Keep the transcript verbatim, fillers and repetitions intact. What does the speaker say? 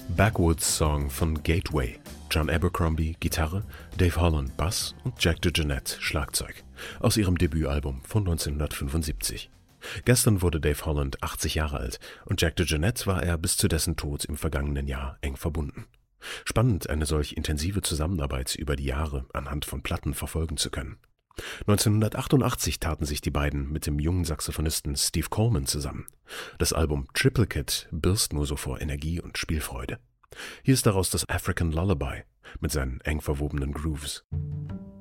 Backwoods Song von Gateway. John Abercrombie, Gitarre, Dave Holland, Bass und Jack DeJohnette, Schlagzeug. Aus ihrem Debütalbum von neunzehnhundertfünfundsiebzig. Gestern wurde Dave Holland achtzig Jahre alt und Jack DeJohnette war er bis zu dessen Tod im vergangenen Jahr eng verbunden. Spannend, eine solch intensive Zusammenarbeit über die Jahre anhand von Platten verfolgen zu können. neunzehnhundertachtundachtzig taten sich die beiden mit dem jungen Saxophonisten Steve Coleman zusammen. Das Album Triplicate birst nur so vor Energie und Spielfreude. Hier ist daraus das African Lullaby mit seinen eng verwobenen Grooves.